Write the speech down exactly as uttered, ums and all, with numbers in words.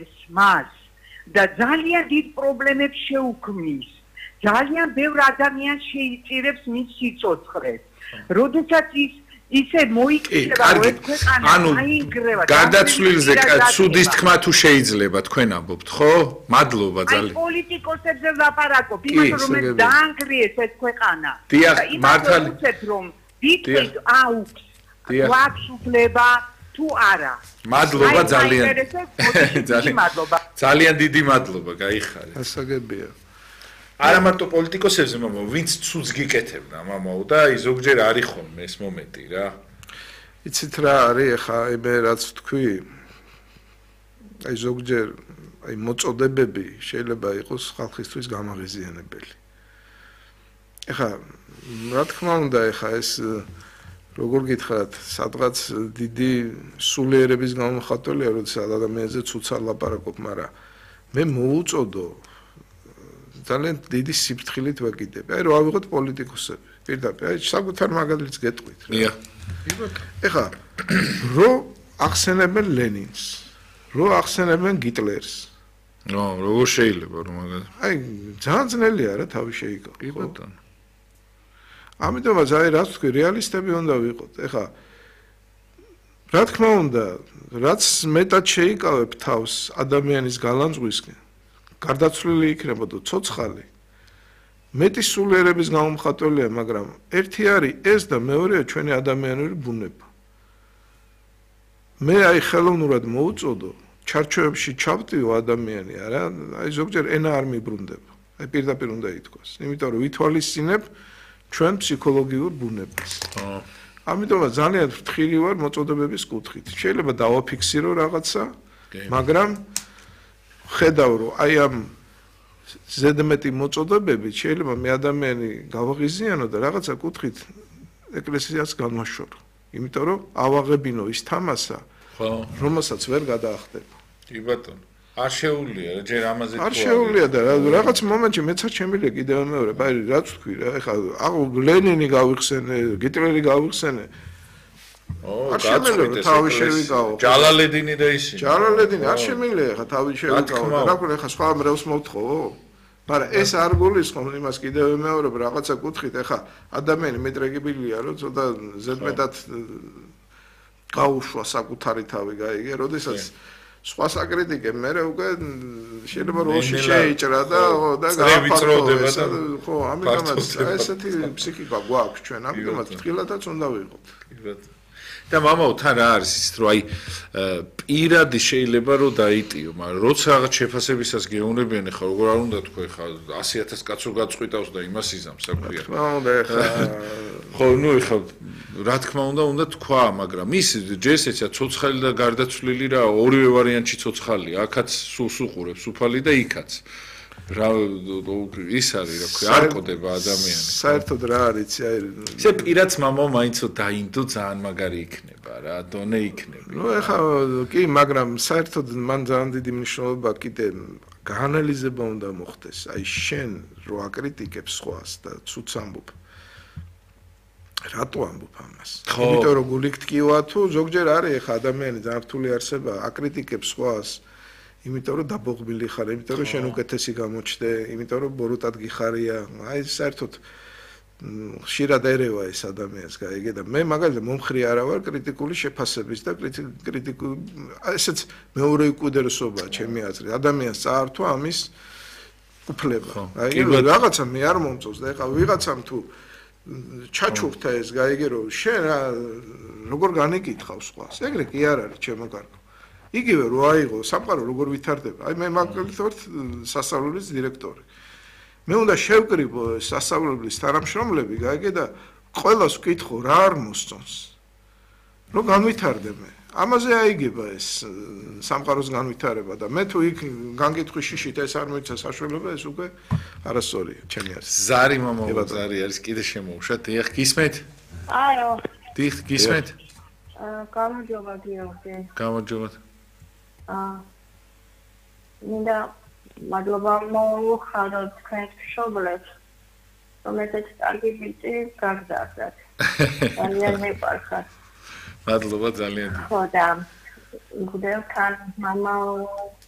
აკლებს მას და ძალიან დიდ პრობლემებს შეუქმნის. ძალიან ბევრ ადამიანს შეიწირებს მის სიცოცხლეს. როდესაც ის ისე მოიქცევა ერთ ქვეყანას, აინგრევა. გარდაცვლილზე ცუდის თქმა თუ შეიძლება თქვენ ამბობთ, ხო? მადლობა ძალიან. აი პოლიტიკოსებზე ვლაპარაკობ, იმას რომ დაანგრიეს ეს ქვეყანა. დიახ, მართალი. რომ დიდ აუქს. გვაქვს უფლება თუ არა. მადლობა ძალიან. ძალიან დიდი მადლობა, გაიხარე. ასაგებია. არა მარტო პოლიტიკოსებზე, მამაო, ვინც ცუდს გიკეთებდა, მამაო, და აი ზოგჯერ არის ხოლმე ეს მომენტი რა. იცით რა არის ახლა მე რაც თქვი? აი ზოგჯერ აი მოწოდებები შეიძლება იყოს ხალხისთვის გამაღიზიანებელი. ახლა რა თქმა უნდა, ახლა ეს როგორ გითხრათ, სადღაც დიდი სულიერების გამოხატულია, როდესაც ადამიანზე ცუცარ ლაპარაკობ, მაგრამ მე მოუწოდო ძალიან დიდი სიფრთხილით ვაკიდებ. აი რო ავიღოთ პოლიტიკოსები. პირდაპირ, აი საკუთარ მაგალითს გეტყვით რა. დიახ. ეხლა რო ახსენებენ ლენინს, რო ახსენებენ გიტლერს. ნო, როგორ შეიძლება რომ მაგალითად. აი ძალიან ძნელია რა თავი შეიკავო. კი ბატონო. ამიტომაც აი რაც თქვი, რეალისტები უნდა ვიყოთ. ეხლა რა თქმა უნდა, რაც მეტად შეიკავებ თავს ადამიანის გალანძღვისკენ, გარდაცვლილი იქნებოდა ცოცხალი. მეტი სულიერების გამომხატველია, მაგრამ ერთი არის ეს და მეორეა ჩვენი ადამიანური ბუნება. მე აი ხელოვნურად მოუწოდო, ჩარჩოებში ჩავტიო ადამიანი, არა, აი ზოგჯერ ენა არ მიბრუნდება. აი პირდაპირ უნდა ითქვას, იმიტომ რომ ვითვალისწინებ ჩვენ ფსიქოლოგიურ ბუნებას. ამიტომაც ძალიან ფრთხილი ვარ მოწოდებების კუთხით. შეიძლება დავაფიქსირო რაღაცა, მაგრამ ხედავ რომ აი ამ ზედმეტი მოწოდებებით შეიძლება მე ადამიანი გავაღიზიანო და რაღაცა კუთხით ეკლესიას განვაშორო. იმიტომ რომ ავაღებინო ის თამასა, რომელსაც ვერ გადაახტება. კი ბატონო. არ შეუულია რა ჯერ ამაზე არ შეუულია და რაღაც მომენტში მეც არ შემიძლია კიდევ მეორე, აი რაც თქვი რა, ეხლა აღ ლენინი გავიხსენე, გიტლერი გავიხსენე. ო, გაწყვიტეს თავი შევიკავო. ჯალალედინი და ისინი. ჯალალედინი არ შემიძლია ეხლა თავი შევიკავო. რა ქვია ეხლა სხვა მრევლს მოვთხოვო? მაგრამ ეს არ გულისხმობს იმას კიდევ მეორე რაღაცა კუთხით, ეხლა ადამიანი მეტრეგებილია, რომ ცოტა ზედმეტად გაუშვა საკუთარი თავი გაიგე, როდესაც სხვა საკრიტიკე მე უკვე შეიძლება როლში შეიჭრა და და გააფართოვება და ხო, ამიტომაც ესეთი ფსიქიკა გვაქვს ჩვენ, ამიტომაც ფრთხილადაც უნდა ვიყოთ. და მამაო, თან რა არის ის, რომ აი პირადი შეიძლება რომ დაიტიო, მაგრამ როცა რაღაც შეფასებისას გეუბნებიან, ხა როგორ არ უნდა თქვა, ხა ასი ათას კაცო გაწყვიტავს და იმას იზამს, საქმეა. რა უნდა ხა ხო, ნუ ხა რა თქმა უნდა, უნდა თქვა, მაგრამ ის ჯესეცა ცოცხალი და გარდაცვლილი რა, ორივე ვარიანტში ცოცხალია, აქაც სუყურებს, უფალი და იქაც. რა ის არის, რა ქვია, არ ყოდება ადამიანი. საერთოდ რა არის, აი ესე პირაც მამაო მაინც დაინდო ძალიან მაგარი იქნება რა, დონე იქნება. ნუ ეხა კი, მაგრამ საერთოდ მან ძალიან დიდი მნიშვნელობა კიდე გაანალიზება უნდა მოხდეს. აი შენ რო აკრიტიკებს სხვას და ცუც ამბობ. რატო ამბობ ამას? იმიტომ რომ გულიქთკივა თუ ზოგჯერ არის ეხა ადამიანი ძალიან რთული არსება, აკრიტიკებს სხვას. იმიტომ რომ დაბოღბილი ხარ, იმიტომ რომ შენ უკეთესი გამოჩნდე, იმიტომ რომ ბოროტად გიხარია. აი საერთოდ ხშირად ერევა ეს ადამიანს, გაიგე და მე მაგალითად მომხრე არა ვარ კრიტიკული შეფასების და კრიტიკული ესეც მეორე უკიდურესობაა ჩემი აზრით. ადამიანს წაართვა ამის უფლება. აი რაღაცა მე არ მომწონს და ეხლა ვიღაცამ თუ ჩაჩუქთა ეს, გაიგე რომ შენ როგორ განიკითხავს სხვას. ეგრე კი არ არის ჩემო კარგო. იგივე რო აიღო სამყარო როგორ ვითარდება. აი მე მაგალითად ვარ სასწავლებლის დირექტორი. მე უნდა შევკრიბო სასწავლებლის თანამშრომლები, გაიგე და ყველას ვკითხო რა არ მოსწონს. რომ განვითარდები. ამაზე აიგება ეს სამყაროს განვითარება და მე თუ იქ განგიტხვი შიშით ეს არ მოიცა საშუალება, ეს უკვე არასწორია ჩემი აზრით. ზარი მამაო, ზარი არის კიდე შემოუშვათ. დიახ, გისმენთ? აიო. დიახ, გისმენთ? აა, გამარჯობა გიორგი. გამარჯობა. აა მინდა მადლობა მოუხადოთ თქვენს მშობლებს, რომელთაც კარგი ბიჭი გაგზავნათ. ძალიან მეპარხათ. მადლობა ძალიან. ხო და გუდევ თან მამა